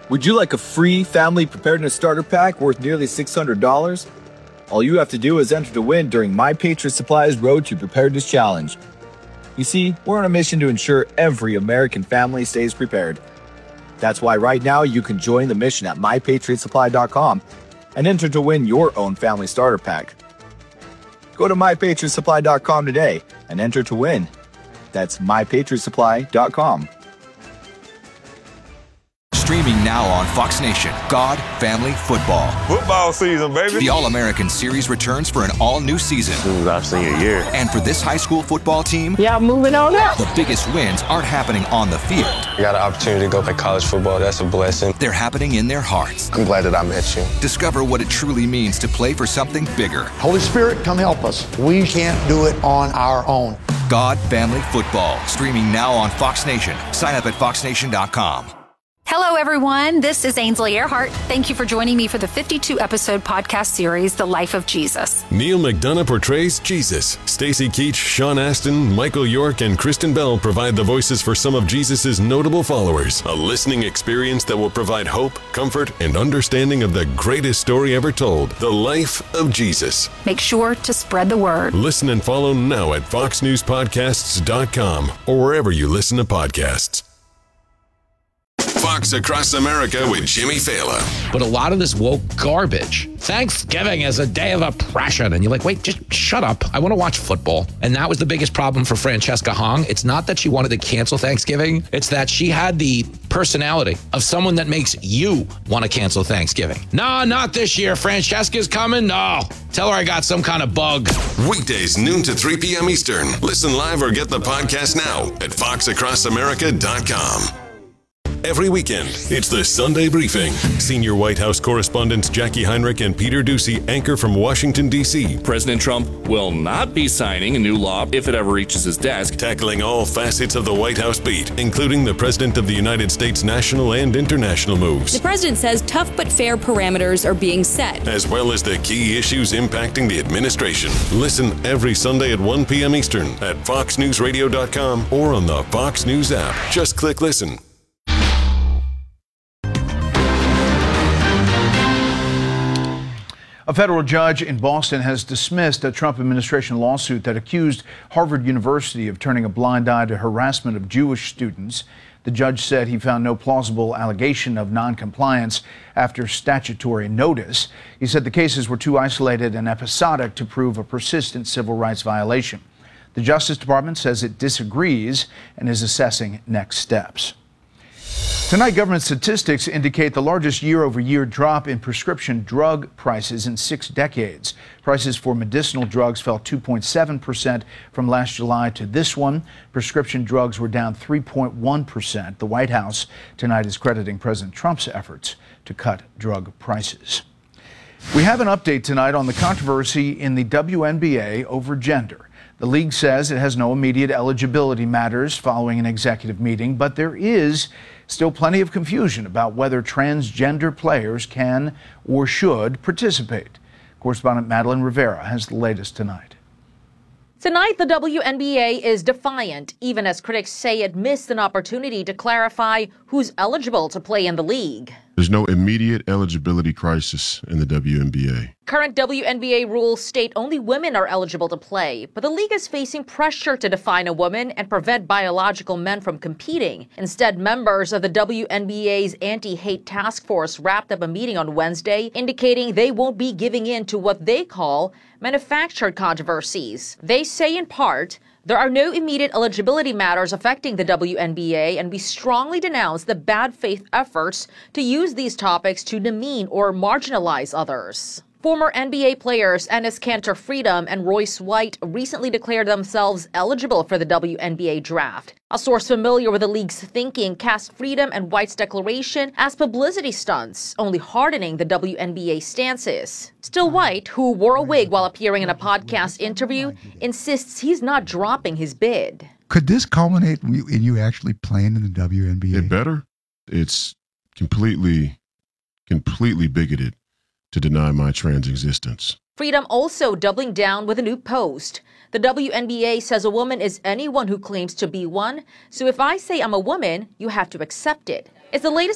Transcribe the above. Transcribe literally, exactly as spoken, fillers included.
Would you like a free family preparedness starter pack worth nearly six hundred dollars? All you have to do is enter to win during My Patriot Supply's Road to Preparedness Challenge. You see, we're on a mission to ensure every American family stays prepared. That's why right now you can join the mission at my patriot supply dot com and enter to win your own family starter pack. Go to my patriot supply dot com today and enter to win. That's my patriot supply dot com. Streaming now on Fox Nation, God, Family, Football. Football season, baby. The All-American Series returns for an all-new season. This is our senior year. And for this high school football team, yeah, moving on up. The biggest wins aren't happening on the field. I got an opportunity to go play college football. That's a blessing. They're happening in their hearts. I'm glad that I met you. Discover what it truly means to play for something bigger. Holy Spirit, come help us. We can't do it on our own. God, Family, Football. Streaming now on Fox Nation. Sign up at fox nation dot com. Hello, everyone. This is Ainsley Earhart. Thank you for joining me for the fifty-two episode podcast series, The Life of Jesus. Neil McDonough portrays Jesus. Stacy Keach, Sean Astin, Michael York, and Kristen Bell provide the voices for some of Jesus' notable followers. A listening experience that will provide hope, comfort, and understanding of the greatest story ever told, The Life of Jesus. Make sure to spread the word. Listen and follow now at fox news podcasts dot com or wherever you listen to podcasts. Fox Across America with Jimmy Fallon. But a lot of this woke garbage. Thanksgiving is a day of oppression. And you're like, wait, just shut up. I want to watch football. And that was the biggest problem for Francesca Hong. It's not that she wanted to cancel Thanksgiving. It's that she had the personality of someone that makes you want to cancel Thanksgiving. No, not this year. Francesca's coming. No. Tell her I got some kind of bug. Weekdays, noon to three p.m. Eastern. Listen live or get the podcast now at fox across america dot com. Every weekend, it's the Sunday Briefing. Senior White House correspondents Jackie Heinrich and Peter Doocy anchor from Washington, D C President Trump will not be signing a new law if it ever reaches his desk. Tackling all facets of the White House beat, including the President of the United States' national and international moves. The president says tough but fair parameters are being set, as well as the key issues impacting the administration. Listen every Sunday at one p.m. Eastern at fox news radio dot com or on the Fox News app. Just click listen. A federal judge in Boston has dismissed a Trump administration lawsuit that accused Harvard University of turning a blind eye to harassment of Jewish students. The judge said he found no plausible allegation of noncompliance after statutory notice. He said the cases were too isolated and episodic to prove a persistent civil rights violation. The Justice Department says it disagrees and is assessing next steps. Tonight, government statistics indicate the largest year-over-year drop in prescription drug prices in six decades. Prices for medicinal drugs fell two point seven percent from last July to this one. Prescription drugs were down three point one percent. The White House tonight is crediting President Trump's efforts to cut drug prices. We have an update tonight on the controversy in the W N B A over gender. The league says it has no immediate eligibility matters following an executive meeting, but there is still plenty of confusion about whether transgender players can or should participate. Correspondent Madeline Rivera has the latest tonight. Tonight, the W N B A is defiant, even as critics say it missed an opportunity to clarify who's eligible to play in the league. There's no immediate eligibility crisis in the W N B A. Current W N B A rules state only women are eligible to play, but the league is facing pressure to define a woman and prevent biological men from competing. Instead, members of the W N B A's anti-hate task force wrapped up a meeting on Wednesday, indicating they won't be giving in to what they call manufactured controversies. They say in part, there are no immediate eligibility matters affecting the W N B A, and we strongly denounce the bad faith efforts to use these topics to demean or marginalize others. Former N B A players Enes Kanter Freedom and Royce White recently declared themselves eligible for the W N B A draft. A source familiar with the league's thinking cast Freedom and White's declaration as publicity stunts, only hardening the W N B A stances. Still, White, who wore a wig while appearing in a podcast interview, insists he's not dropping his bid. Could this culminate in you, in you actually playing in the W N B A? It better. It's completely, completely bigoted to deny my trans existence. Freedom also doubling down with a new post. The W N B A says a woman is anyone who claims to be one, so if I say I'm a woman, you have to accept it. It's the latest